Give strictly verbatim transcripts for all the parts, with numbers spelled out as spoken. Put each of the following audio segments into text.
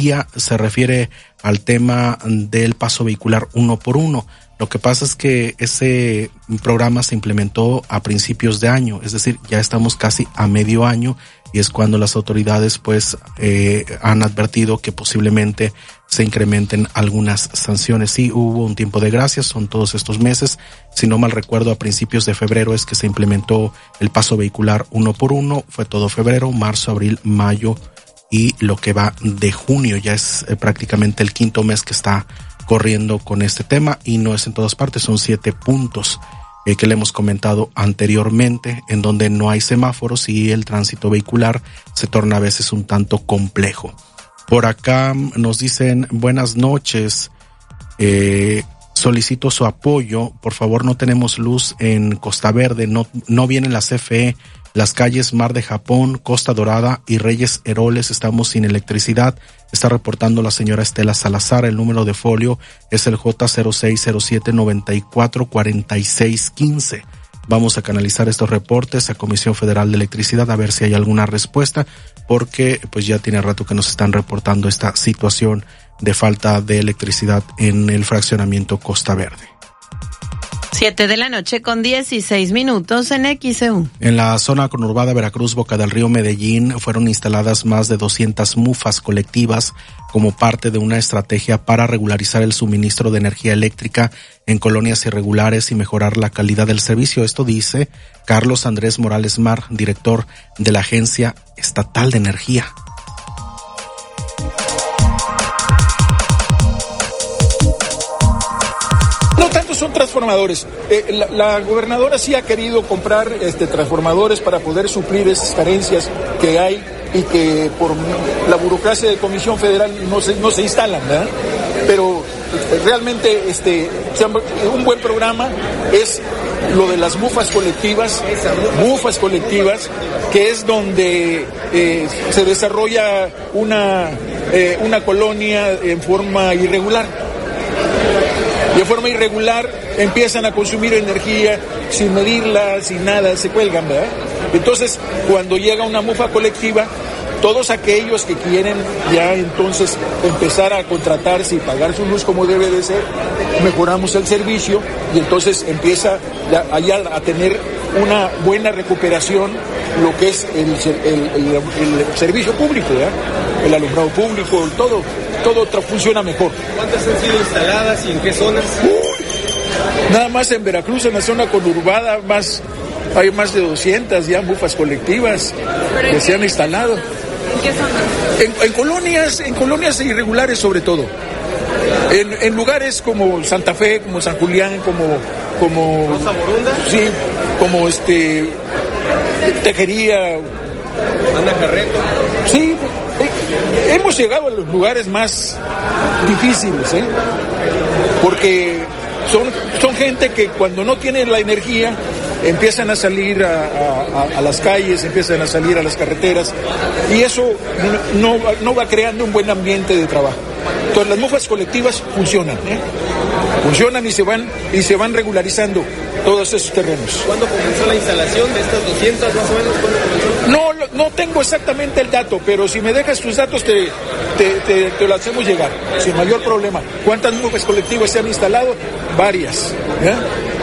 energía se refiere al tema del paso vehicular uno por uno. Lo que pasa es que ese programa se implementó a principios de año, es decir, ya estamos casi a medio año y es cuando las autoridades pues eh, han advertido que posiblemente se incrementen algunas sanciones. Sí, hubo un tiempo de gracia, son todos estos meses. Si no mal recuerdo, a principios de febrero es que se implementó el paso vehicular uno por uno. Fue todo febrero, marzo, abril, mayo y lo que va de junio. Ya es eh, prácticamente el quinto mes que está corriendo con este tema y no es en todas partes, son siete puntos eh, que le hemos comentado anteriormente, en donde no hay semáforos y el tránsito vehicular se torna a veces un tanto complejo. Por acá nos dicen buenas noches, eh, solicito su apoyo, por favor no tenemos luz en Costa Verde, no, no vienen las C F E, las calles Mar de Japón, Costa Dorada y Reyes Heroles, estamos sin electricidad, está reportando la señora Estela Salazar, el número de folio es el J cero seis cero siete noventa y cuatro cuarenta y seis quince. Vamos a canalizar estos reportes a Comisión Federal de Electricidad a ver si hay alguna respuesta, porque pues ya tiene rato que nos están reportando esta situación de falta de electricidad en el fraccionamiento Costa Verde. Siete de la noche con dieciséis minutos en X E U. En la zona conurbada Veracruz, Boca del Río, Medellín, fueron instaladas más de doscientas mufas colectivas como parte de una estrategia para regularizar el suministro de energía eléctrica en colonias irregulares y mejorar la calidad del servicio. Esto dice Carlos Andrés Morales Mar, director de la Agencia Estatal de Energía. Son transformadores. Eh, la, la gobernadora sí ha querido comprar este, transformadores para poder suplir esas carencias que hay y que por la burocracia de Comisión Federal no se, no se instalan, ¿verdad? Pero realmente este, un buen programa es lo de las mufas colectivas, mufas colectivas, que es donde eh, se desarrolla una, eh, una colonia en forma irregular. De forma irregular empiezan a consumir energía sin medirla, sin nada, se cuelgan, ¿verdad? Entonces, cuando llega una mufa colectiva, todos aquellos que quieren ya entonces empezar a contratarse y pagar su luz como debe de ser, mejoramos el servicio y entonces empieza ya, allá a tener una buena recuperación lo que es el, el, el, el servicio público, ¿verdad? El alumbrado público, todo. todo funciona mejor. ¿Cuántas han sido instaladas y en qué zonas? Uh, nada más en Veracruz, en la zona conurbada, más hay más de doscientas ya mufas colectivas que se han instalado. ¿En qué zonas? En, en colonias, en colonias irregulares sobre todo. En, en lugares como Santa Fe, como San Julián, como como ¿Rosa Borunda? Sí, como este Tejería. ¿Anda Carreto? Sí. Hemos llegado a los lugares más difíciles, ¿eh? Porque son, son gente que cuando no tienen la energía empiezan a salir a, a, a las calles, empiezan a salir a las carreteras y eso no, no, no va creando un buen ambiente de trabajo. Entonces las mufas colectivas funcionan, ¿eh? Funcionan y se van y se van regularizando todos esos terrenos. ¿Cuándo comenzó la instalación de estas doscientas más o menos? ¿Cuándo comenzó? No, no tengo exactamente el dato, pero si me dejas tus datos te, te, te, te lo hacemos llegar, sin mayor problema. ¿Cuántas mufas colectivas se han instalado? Varias, ¿eh?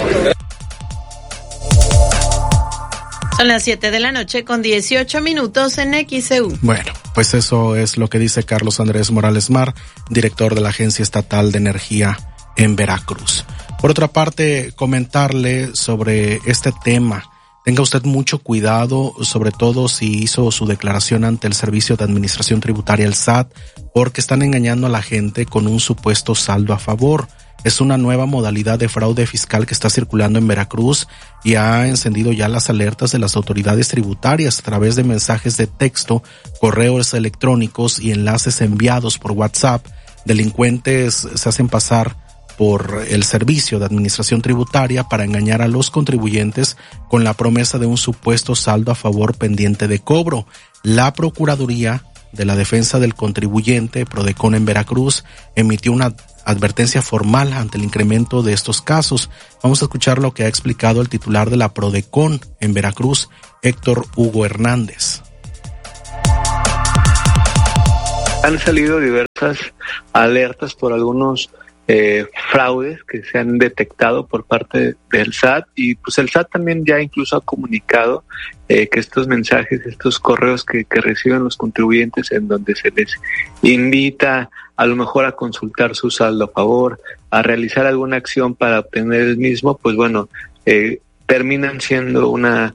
Son las siete de la noche con dieciocho minutos en X E U. Bueno, pues eso es lo que dice Carlos Andrés Morales Mar, director de la Agencia Estatal de Energía en Veracruz. Por otra parte, comentarle sobre este tema. Tenga usted mucho cuidado, sobre todo si hizo su declaración ante el Servicio de Administración Tributaria, el S A T, porque están engañando a la gente con un supuesto saldo a favor. Es una nueva modalidad de fraude fiscal que está circulando en Veracruz y ha encendido ya las alertas de las autoridades tributarias a través de mensajes de texto, correos electrónicos y enlaces enviados por WhatsApp. Delincuentes se hacen pasar por el Servicio de Administración Tributaria para engañar a los contribuyentes con la promesa de un supuesto saldo a favor pendiente de cobro. La Procuraduría de la Defensa del Contribuyente, Prodecon en Veracruz, emitió una advertencia formal ante el incremento de estos casos. Vamos a escuchar lo que ha explicado el titular de la Prodecon en Veracruz, Héctor Hugo Hernández. Han salido diversas alertas por algunos eh, fraudes que se han detectado por parte del S A T, y pues el S A T también ya incluso ha comunicado eh, que estos mensajes, estos correos que, que reciben los contribuyentes en donde se les invita a lo mejor a consultar su saldo a favor, a realizar alguna acción para obtener el mismo, pues bueno, eh, terminan siendo una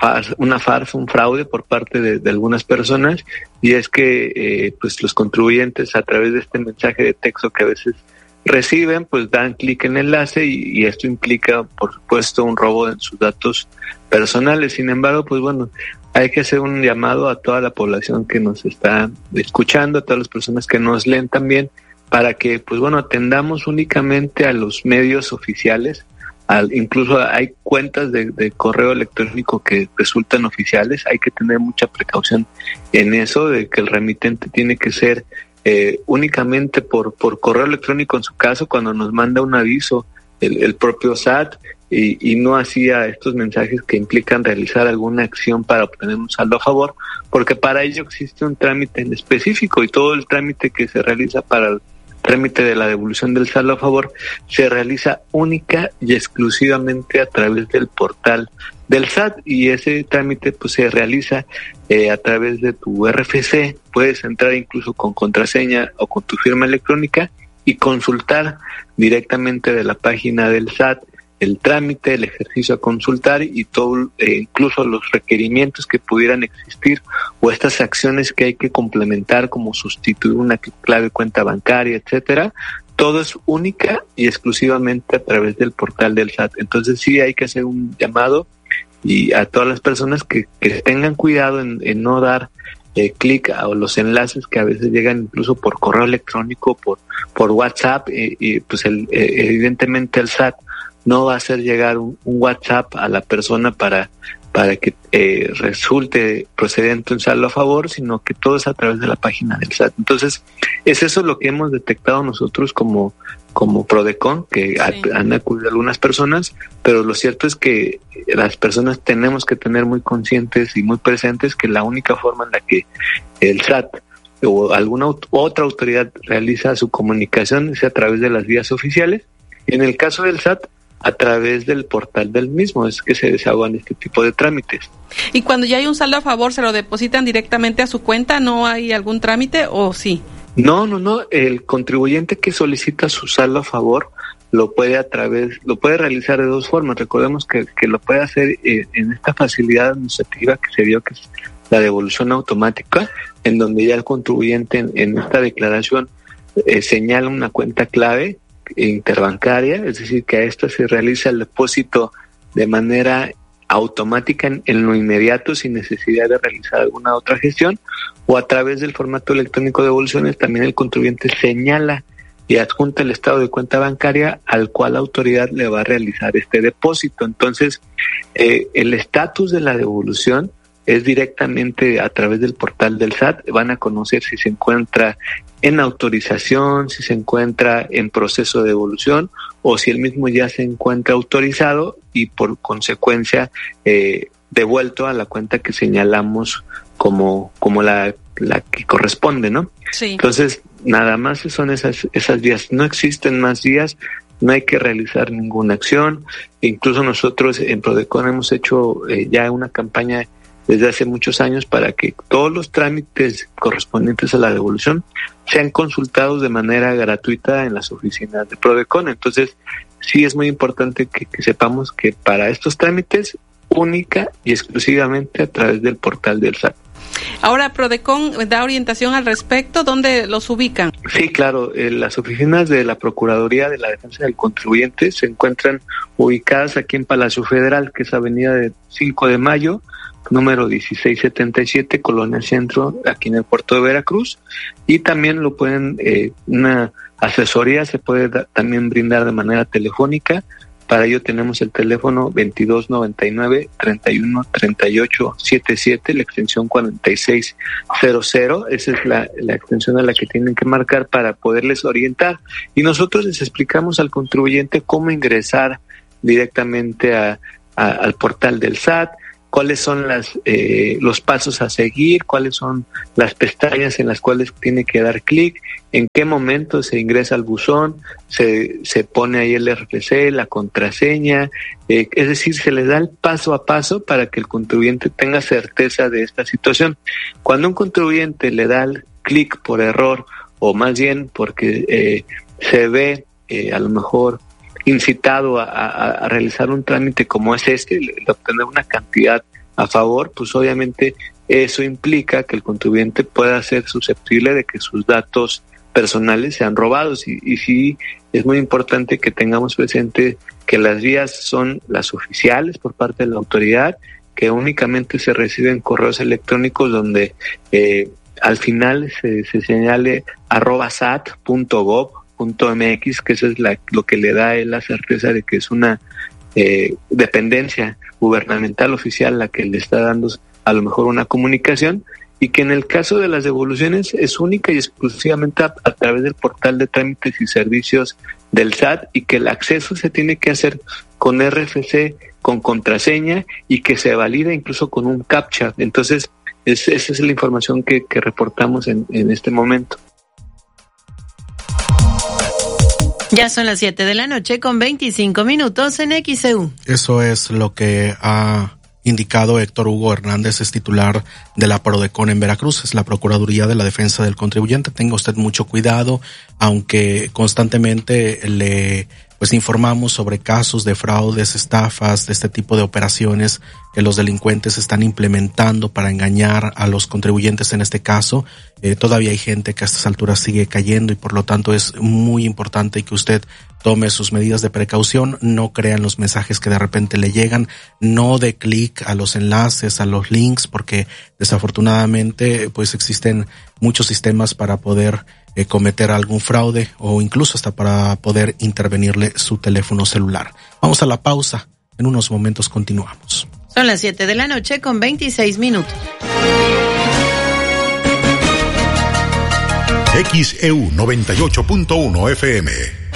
una farsa, un fraude por parte de, de algunas personas, y es que eh, pues los contribuyentes a través de este mensaje de texto que a veces reciben, pues dan clic en el enlace y, y esto implica, por supuesto, un robo de sus datos personales. Sin embargo, pues bueno, hay que hacer un llamado a toda la población que nos está escuchando, a todas las personas que nos leen también, para que, pues bueno, atendamos únicamente a los medios oficiales. Al, incluso hay cuentas de, de correo electrónico que resultan oficiales. Hay que tener mucha precaución en eso, de que el remitente tiene que ser eh, únicamente por, por correo electrónico en su caso, cuando nos manda un aviso el, el propio S A T, y, y no hacía estos mensajes que implican realizar alguna acción para obtener un saldo a favor, porque para ello existe un trámite en específico, y todo el trámite que se realiza para el trámite de la devolución del saldo a favor se realiza única y exclusivamente a través del portal del S A T, y ese trámite pues se realiza eh, a través de tu R F C. Puedes entrar incluso con contraseña o con tu firma electrónica y consultar directamente de la página del S A T el trámite, el ejercicio a consultar y todo, eh, incluso los requerimientos que pudieran existir o estas acciones que hay que complementar, como sustituir una clave cuenta bancaria, etcétera. Todo es única y exclusivamente a través del portal del S A T. Entonces sí hay que hacer un llamado y a todas las personas que, que tengan cuidado en, en no dar eh, clic a los enlaces que a veces llegan incluso por correo electrónico, por por WhatsApp, eh, y pues el, eh, evidentemente el S A T no va a hacer llegar un, un WhatsApp a la persona para para que eh, resulte procedente un saldo a favor, sino que todo es a través de la página del S A T. Entonces, es eso lo que hemos detectado nosotros como como Prodecon, que sí. ha, han acudido algunas personas, pero lo cierto es que las personas tenemos que tener muy conscientes y muy presentes que la única forma en la que el S A T o alguna otra autoridad realiza su comunicación es a través de las vías oficiales, y en el caso del S A T, a través del portal del mismo es que se desahogan este tipo de trámites. ¿Y cuando ya hay un saldo a favor, se lo depositan directamente a su cuenta? ¿No hay algún trámite o sí? No, no, no. El contribuyente que solicita su saldo a favor lo puede a través, lo puede realizar de dos formas. Recordemos que, que lo puede hacer eh, en esta facilidad administrativa que se dio, que es la devolución automática, en donde ya el contribuyente en, en esta declaración eh, señala una cuenta clave interbancaria, es decir, que a esta se realiza el depósito de manera automática en, en lo inmediato, sin necesidad de realizar alguna otra gestión, o a través del formato electrónico de devoluciones también el contribuyente señala y adjunta el estado de cuenta bancaria al cual la autoridad le va a realizar este depósito. Entonces, eh, el estatus de la devolución es directamente a través del portal del S A T. Van a conocer si se encuentra en autorización, si se encuentra en proceso de devolución o si el mismo ya se encuentra autorizado y por consecuencia eh, devuelto a la cuenta que señalamos como como la, la que corresponde, ¿no? Sí. Entonces, nada más son esas esas vías. No existen más vías, no hay que realizar ninguna acción. Incluso nosotros en Prodecon hemos hecho eh, ya una campaña desde hace muchos años para que todos los trámites correspondientes a la devolución sean consultados de manera gratuita en las oficinas de Prodecon. Entonces, sí es muy importante que, que sepamos que para estos trámites, única y exclusivamente a través del portal del S A T. Ahora, Prodecon da orientación al respecto, ¿dónde los ubican? Sí, claro, eh, las oficinas de la Procuraduría de la Defensa del Contribuyente se encuentran ubicadas aquí en Palacio Federal, que es Avenida de cinco de mayo, número dieciséis setenta y siete, Colonia Centro, aquí en el puerto de Veracruz, y también lo pueden, eh, una asesoría se puede da, también brindar de manera telefónica. Para ello tenemos el teléfono veintidós noventa y nueve, treinta y uno, treinta y ocho, setenta y siete, la extensión cuarenta y seis cero cero, esa es la, la extensión a la que tienen que marcar para poderles orientar, y nosotros les explicamos al contribuyente cómo ingresar directamente a, a, al portal del S A T, cuáles son las eh, los pasos a seguir, cuáles son las pestañas en las cuales tiene que dar clic, en qué momento se ingresa al buzón, se, se pone ahí el R F C, la contraseña, eh, es decir, se le da el paso a paso para que el contribuyente tenga certeza de esta situación. Cuando un contribuyente le da el clic por error, o más bien porque eh, se ve eh, a lo mejor incitado a, a, a realizar un trámite como es este, de obtener una cantidad a favor, pues obviamente eso implica que el contribuyente pueda ser susceptible de que sus datos personales sean robados, y, y sí es muy importante que tengamos presente que las vías son las oficiales por parte de la autoridad, que únicamente se reciben correos electrónicos donde eh, al final se, se señale arroba sat punto gov punto mx, que eso es la, lo que le da a él la certeza de que es una eh, dependencia gubernamental oficial la que le está dando a lo mejor una comunicación, y que en el caso de las devoluciones es única y exclusivamente a, a través del portal de trámites y servicios del S A T, y que el acceso se tiene que hacer con R F C, con contraseña, y que se valida incluso con un captcha. Entonces, es, esa es la información que, que reportamos en, en este momento. Ya son las siete de la noche con veinticinco minutos en X E U. Eso es lo que ha indicado Héctor Hugo Hernández, es titular de la PRODECON en Veracruz, es la Procuraduría de la Defensa del Contribuyente. Tenga usted mucho cuidado, aunque constantemente le pues informamos sobre casos de fraudes, estafas, de este tipo de operaciones que los delincuentes están implementando para engañar a los contribuyentes en este caso. Eh, todavía hay gente que a estas alturas sigue cayendo, y por lo tanto es muy importante que usted tome sus medidas de precaución, no crean los mensajes que de repente le llegan, no dé clic a los enlaces, a los links, porque desafortunadamente pues existen muchos sistemas para poder eh, cometer algún fraude, o incluso hasta para poder intervenirle su teléfono celular. Vamos a la pausa, en unos momentos continuamos. Son las siete de la noche con veintiséis minutos. X E U noventa y ocho punto uno F M.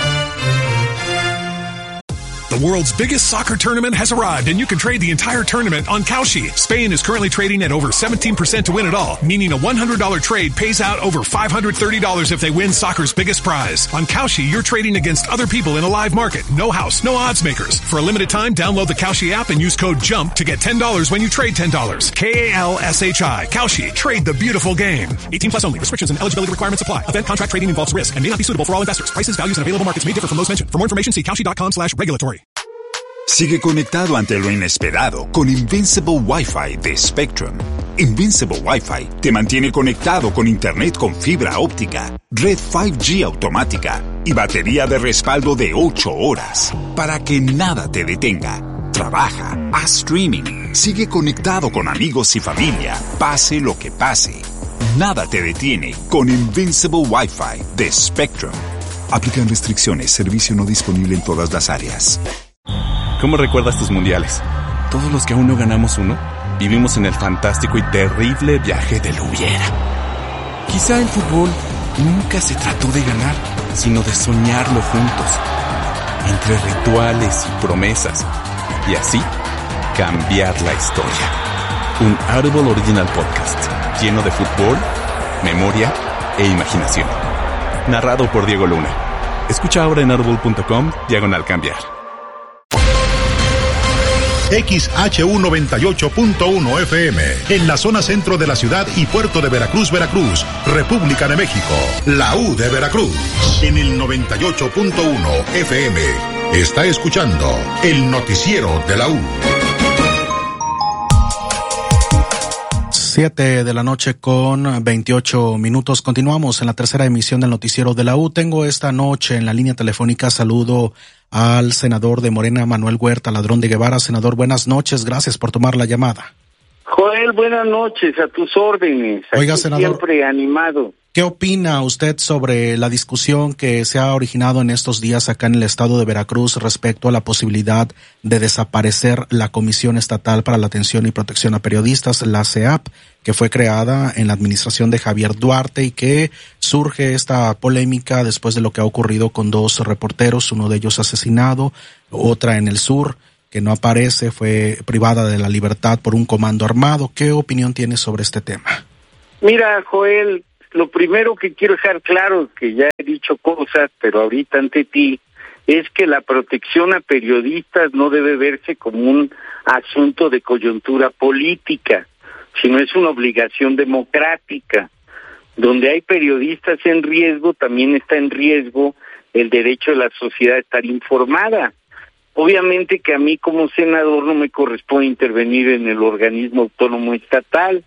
The world's biggest soccer tournament has arrived, and you can trade the entire tournament on Kalshi. Spain is currently trading at over seventeen percent to win it all, meaning a one hundred dollars trade pays out over five hundred thirty dollars if they win soccer's biggest prize. On Kalshi, you're trading against other people in a live market. No house, no odds makers. For a limited time, download the Kalshi app and use code JUMP to get ten dollars when you trade ten dollars. K A L S H I. Kalshi. Trade the beautiful game. eighteen plus only. Restrictions and eligibility requirements apply. Event contract trading involves risk and may not be suitable for all investors. Prices, values, and available markets may differ from those mentioned. For more information, see kalshi.com slash regulatory. Sigue conectado ante lo inesperado con Invincible Wi-Fi de Spectrum. Invincible Wi-Fi te mantiene conectado con internet con fibra óptica, red cinco G automática y batería de respaldo de ocho horas para que nada te detenga. Trabaja, haz streaming, sigue conectado con amigos y familia, pase lo que pase. Nada te detiene con Invincible Wi-Fi de Spectrum. Aplican restricciones, servicio no disponible en todas las áreas. ¿Cómo recuerdas tus mundiales? Todos los que aún no ganamos uno, vivimos en el fantástico y terrible viaje del hubiera. Quizá el fútbol nunca se trató de ganar, sino de soñarlo juntos, entre rituales y promesas, y así cambiar la historia. Un Audible Original Podcast, lleno de fútbol, memoria e imaginación. Narrado por Diego Luna. Escucha ahora en audible.com, diagonal cambiar. X H U noventa y ocho punto uno F M, en la zona centro de la ciudad y puerto de Veracruz, Veracruz, República de México, la U de Veracruz. En el noventa y ocho punto uno F M, está escuchando el noticiero de la U. Siete de la noche con veintiocho minutos. Continuamos en la tercera emisión del noticiero de la U. Tengo esta noche en la línea telefónica, saludo al senador de Morena, Manuel Huerta Ladrón de Guevara. Senador, buenas noches, gracias por tomar la llamada. Joel, buenas noches, a tus órdenes. Oiga, senador, siempre animado. ¿Qué opina usted sobre la discusión que se ha originado en estos días acá en el estado de Veracruz respecto a la posibilidad de desaparecer la Comisión Estatal para la Atención y Protección a Periodistas, la C E A P, que fue creada en la administración de Javier Duarte, y que surge esta polémica después de lo que ha ocurrido con dos reporteros, uno de ellos asesinado, otra en el sur? que no aparece, fue privada de la libertad por un comando armado. ¿Qué opinión tienes sobre este tema? Mira, Joel, lo primero que quiero dejar claro, que ya he dicho cosas, pero ahorita ante ti, es que la protección a periodistas no debe verse como un asunto de coyuntura política, sino es una obligación democrática. Donde hay periodistas en riesgo, también está en riesgo el derecho de la sociedad a estar informada. Obviamente que a mí como senador no me corresponde intervenir en el organismo autónomo estatal,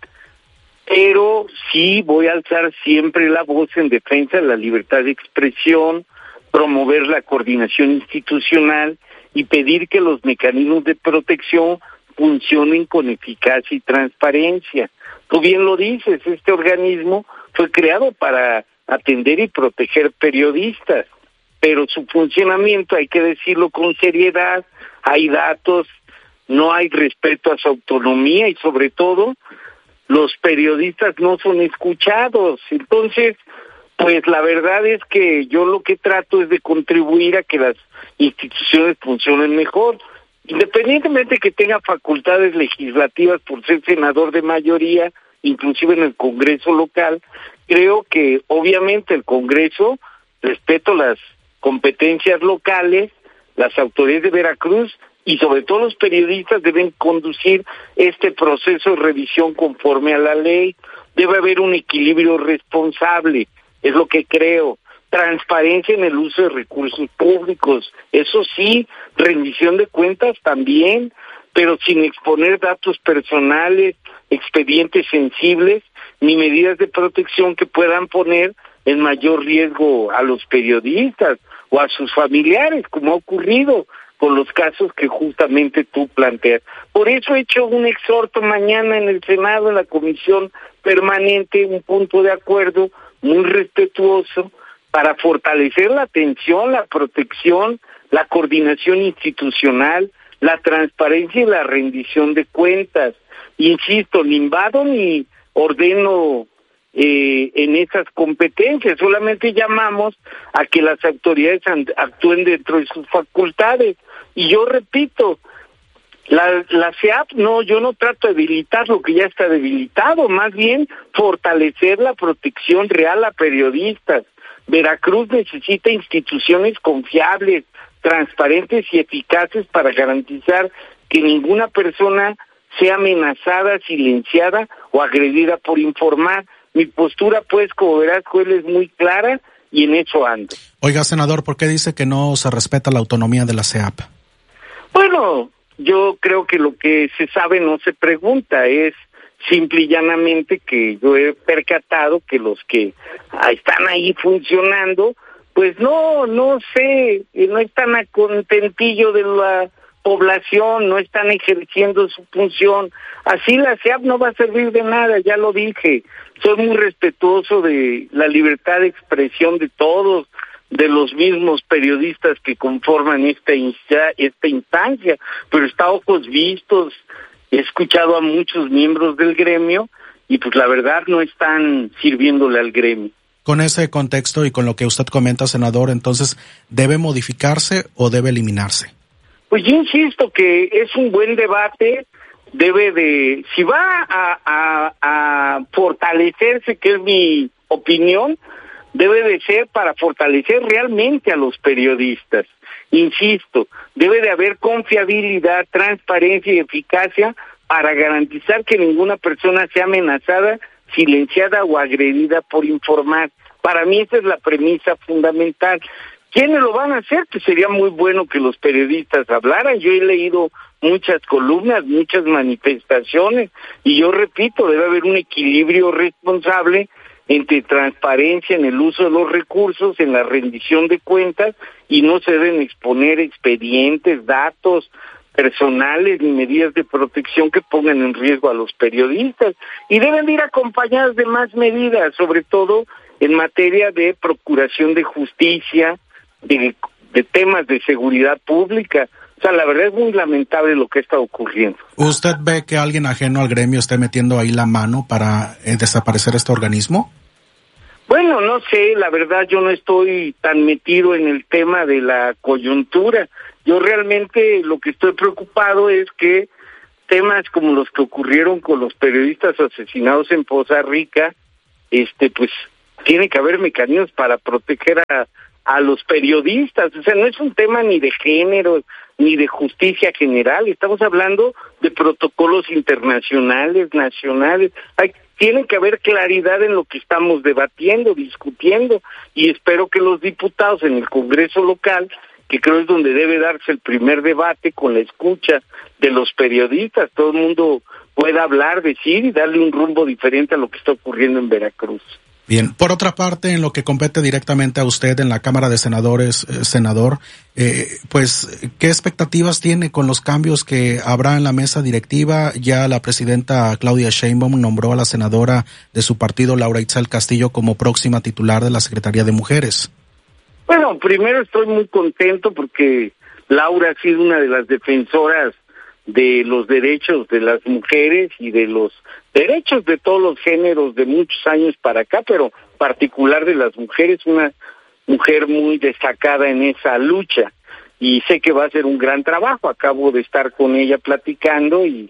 pero sí voy a alzar siempre la voz en defensa de la libertad de expresión, promover la coordinación institucional y pedir que los mecanismos de protección funcionen con eficacia y transparencia. Tú bien lo dices, este organismo fue creado para atender y proteger periodistas, pero su funcionamiento, hay que decirlo con seriedad, hay datos, no hay respeto a su autonomía y sobre todo los periodistas no son escuchados. Entonces, pues la verdad es que yo lo que trato es de contribuir a que las instituciones funcionen mejor, independientemente de que tenga facultades legislativas por ser senador de mayoría, inclusive en el Congreso local. Creo que obviamente el Congreso, respeto las competencias locales, las autoridades de Veracruz y sobre todo los periodistas deben conducir este proceso de revisión conforme a la ley. Debe haber un equilibrio responsable, es lo que creo. Transparencia en el uso de recursos públicos, eso sí, rendición de cuentas también, pero sin exponer datos personales, expedientes sensibles, ni medidas de protección que puedan poner en mayor riesgo a los periodistas o a sus familiares, como ha ocurrido con los casos que justamente tú planteas. Por eso he hecho un exhorto mañana en el Senado, en la Comisión Permanente, un punto de acuerdo muy respetuoso para fortalecer la atención, la protección, la coordinación institucional, la transparencia y la rendición de cuentas. Insisto, ni invado ni ordeno eh, en esas competencias, solamente llamamos a que las autoridades actúen dentro de sus facultades. Y yo repito, la, la C E A P, no, yo no trato de debilitar lo que ya está debilitado, más bien fortalecer la protección real a periodistas. Veracruz necesita instituciones confiables, transparentes y eficaces para garantizar que ninguna persona sea amenazada, silenciada o agredida por informar. Mi postura, pues, como verás, Joel, es muy clara y en eso ando. Oiga, senador, ¿por qué dice que no se respeta la autonomía de la C E A P? Bueno, yo creo que lo que se sabe no se pregunta, es simple y llanamente que yo he percatado que los que están ahí funcionando, pues no, no sé, no están a contentillo de la población, no están ejerciendo su función. Así la C E A P no va a servir de nada, ya lo dije. Soy muy respetuoso de la libertad de expresión de todos, de los mismos periodistas que conforman esta insta- esta instancia, pero está a ojos vistos. He escuchado a muchos miembros del gremio y pues la verdad no están sirviéndole al gremio. Con ese contexto y con lo que usted comenta, senador, entonces, ¿debe modificarse o debe eliminarse? Pues yo insisto que es un buen debate, debe de, si va a, a, a fortalecerse, que es mi opinión, debe de ser para fortalecer realmente a los periodistas. Insisto, debe de haber confiabilidad, transparencia y eficacia para garantizar que ninguna persona sea amenazada, silenciada o agredida por informar. Para mí esa es la premisa fundamental. ¿Quiénes lo van a hacer? Pues sería muy bueno que los periodistas hablaran. Yo he leído muchas columnas, muchas manifestaciones, y yo repito, debe haber un equilibrio responsable entre transparencia en el uso de los recursos, en la rendición de cuentas, y no se deben exponer expedientes, datos personales ni medidas de protección que pongan en riesgo a los periodistas, y deben ir acompañadas de más medidas, sobre todo en materia de procuración de justicia, de, de temas de seguridad pública. O sea, la verdad es muy lamentable lo que está ocurriendo. ¿Usted ve que alguien ajeno al gremio esté metiendo ahí la mano para eh, desaparecer este organismo? Bueno, no sé, la verdad yo no estoy tan metido en el tema de la coyuntura. Yo realmente lo que estoy preocupado es que temas como los que ocurrieron con los periodistas asesinados en Poza Rica, este, pues tiene que haber mecanismos para proteger a, a los periodistas. O sea, no es un tema ni de género ni de justicia general, estamos hablando de protocolos internacionales, nacionales. Hay, tiene que haber claridad en lo que estamos debatiendo, discutiendo, y espero que los diputados en el Congreso local, que creo es donde debe darse el primer debate con la escucha de los periodistas, todo el mundo pueda hablar, decir y darle un rumbo diferente a lo que está ocurriendo en Veracruz. Bien, por otra parte, en lo que compete directamente a usted en la Cámara de Senadores, eh, senador, eh, pues, ¿qué expectativas tiene con los cambios que habrá en la mesa directiva? Ya la presidenta Claudia Sheinbaum nombró a la senadora de su partido, Laura Itzel Castillo, como próxima titular de la Secretaría de Mujeres. Bueno, primero estoy muy contento porque Laura ha sido una de las defensoras de los derechos de las mujeres y de los derechos de todos los géneros de muchos años para acá, pero particular de las mujeres, una mujer muy destacada en esa lucha, y sé que va a ser un gran trabajo. Acabo de estar con ella platicando y,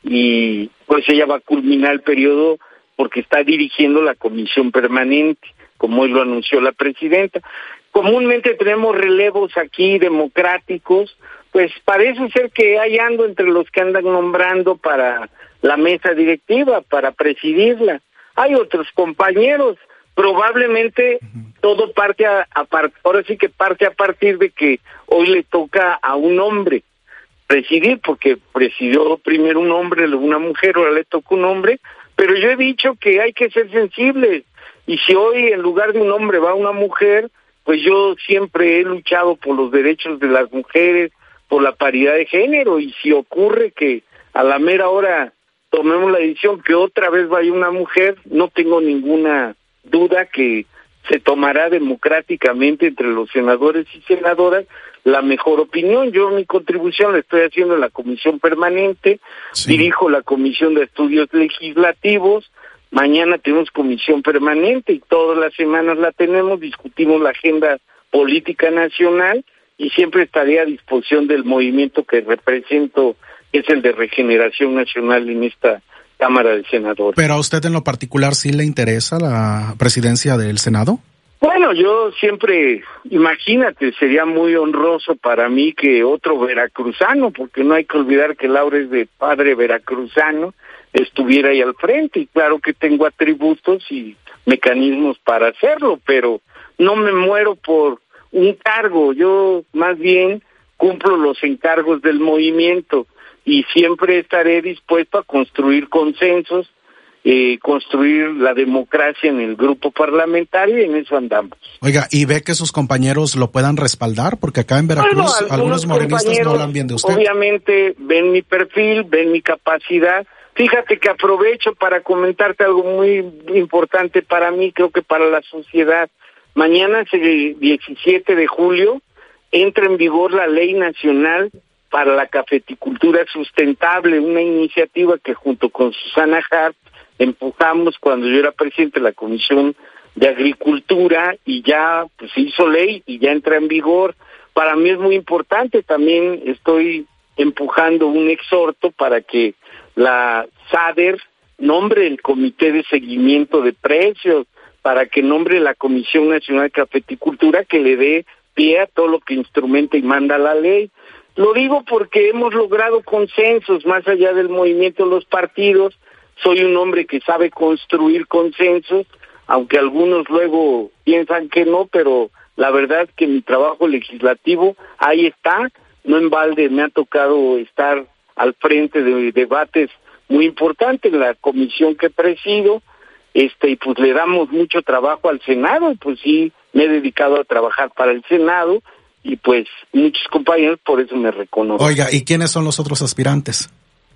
y pues ella va a culminar el periodo porque está dirigiendo la comisión permanente, como hoy lo anunció la presidenta. Comúnmente tenemos relevos aquí democráticos, pues parece ser que hay ando entre los que andan nombrando para la mesa directiva, para presidirla. Hay otros compañeros, probablemente todo parte a, a ahora sí que parte a partir de que hoy le toca a un hombre presidir, porque presidió primero un hombre, luego una mujer, ahora le toca un hombre, pero yo he dicho que hay que ser sensibles, y si hoy en lugar de un hombre va una mujer, pues yo siempre he luchado por los derechos de las mujeres, por la paridad de género, y si ocurre que a la mera hora tomemos la decisión que otra vez vaya una mujer, no tengo ninguna duda que se tomará democráticamente entre los senadores y senadoras la mejor opinión. Yo mi contribución la estoy haciendo en la comisión permanente, sí. Dirijo la comisión de estudios legislativos, mañana tenemos comisión permanente y todas las semanas la tenemos, discutimos la agenda política nacional y siempre estaré a disposición del movimiento que represento, que es el de Regeneración Nacional en esta Cámara de Senadores. ¿Pero a usted en lo particular sí le interesa la presidencia del Senado? Bueno, yo siempre, imagínate, sería muy honroso para mí que otro veracruzano, porque no hay que olvidar que Laura es de padre veracruzano, estuviera ahí al frente, y claro que tengo atributos y mecanismos para hacerlo, pero no me muero por un cargo, yo más bien cumplo los encargos del movimiento y siempre estaré dispuesto a construir consensos, eh, construir la democracia en el grupo parlamentario, y en eso andamos. Oiga, ¿y ve que sus compañeros lo puedan respaldar? Porque acá en Veracruz bueno, algunos, algunos morenistas no hablan bien de usted. Obviamente ven mi perfil, ven mi capacidad. Fíjate que aprovecho para comentarte algo muy importante para mí, creo que para la sociedad. Mañana, el diecisiete de julio, entra en vigor la Ley Nacional para la Cafeticultura Sustentable, una iniciativa que junto con Susana Hart empujamos cuando yo era presidente de la Comisión de Agricultura, y ya pues se hizo ley y ya entra en vigor. Para mí es muy importante, también estoy empujando un exhorto para que la SADER nombre el Comité de Seguimiento de Precios, para que nombre la Comisión Nacional de Cafeticultura, que le dé pie a todo lo que instrumenta y manda la ley. Lo digo porque hemos logrado consensos más allá del movimiento de los partidos. Soy un hombre que sabe construir consensos, aunque algunos luego piensan que no, pero la verdad es que mi trabajo legislativo ahí está. No en balde me ha tocado estar al frente de debates muy importantes en la comisión que presido, este y pues le damos mucho trabajo al Senado, y pues sí me he dedicado a trabajar para el Senado, y pues muchos compañeros por eso me reconocen. Oiga, ¿y quiénes son los otros aspirantes?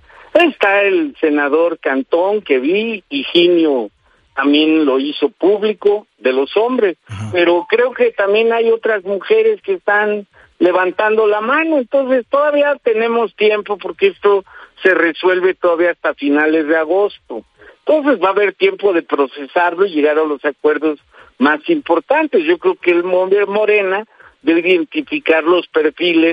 Está el senador Cantón, que vi, Higinio también lo hizo público, de los hombres, ajá, pero creo que también hay otras mujeres que están levantando la mano, entonces todavía tenemos tiempo porque esto se resuelve todavía hasta finales de agosto. Entonces va a haber tiempo de procesarlo y llegar a los acuerdos más importantes. Yo creo que el Morena debe identificar los perfiles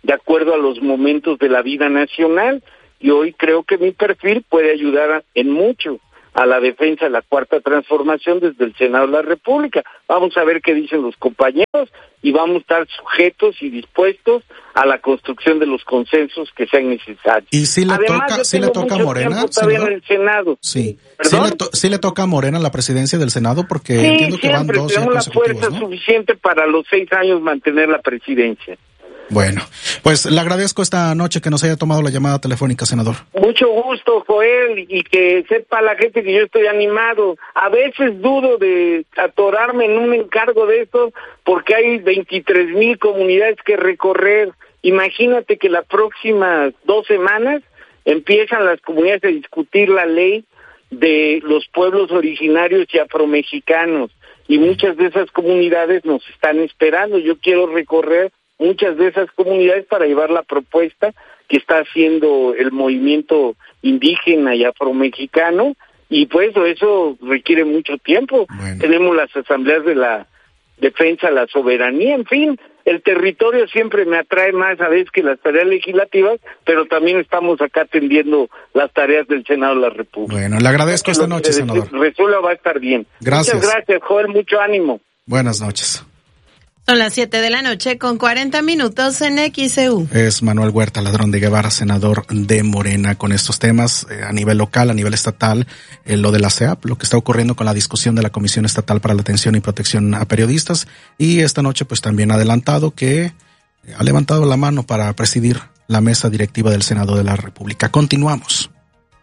de acuerdo a los momentos de la vida nacional, y hoy creo que mi perfil puede ayudar a, en mucho a la defensa de la Cuarta Transformación desde el Senado de la República. Vamos a ver qué dicen los compañeros y vamos a estar sujetos y dispuestos a la construcción de los consensos que sean necesarios. ¿Y si le Además, toca, yo si le tengo toca a mucho Morena, tiempo todavía senador? en el Senado. Sí. ¿Sí le, to- sí le toca a Morena la presidencia del Senado? Porque Sí, entiendo que van siempre dos ya tenemos la consecutivos, fuerza ¿no? suficiente para los seis años mantener la presidencia. Bueno, pues le agradezco esta noche que nos haya tomado la llamada telefónica, senador. Mucho gusto, Joel, y que sepa la gente que yo estoy animado. A veces dudo de atorarme en un encargo de estos porque hay veintitrés mil comunidades que recorrer. Imagínate que las próximas dos semanas empiezan las comunidades a discutir la ley de los pueblos originarios y afromexicanos, y muchas de esas comunidades nos están esperando. Yo quiero recorrer muchas de esas comunidades para llevar la propuesta que está haciendo el movimiento indígena y afromexicano, y pues eso requiere mucho tiempo. Bueno. Tenemos las asambleas de la defensa, la soberanía, en fin, el territorio siempre me atrae más a veces que las tareas legislativas, pero también estamos acá atendiendo las tareas del Senado de la República. Bueno, le agradezco esta noche, senador. Resuelva, va a estar bien. Gracias. Muchas gracias, Joel, mucho ánimo. Buenas noches. Son las siete de la noche con cuarenta minutos en X E U. Es Manuel Huerta Ladrón de Guevara, senador de Morena, con estos temas eh, a nivel local, a nivel estatal, eh, lo de la C E A P, lo que está ocurriendo con la discusión de la Comisión Estatal para la Atención y Protección a Periodistas, y esta noche pues también ha adelantado que ha levantado la mano para presidir la mesa directiva del Senado de la República. Continuamos.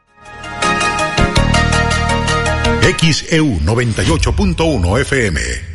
X E U noventa y ocho punto uno F M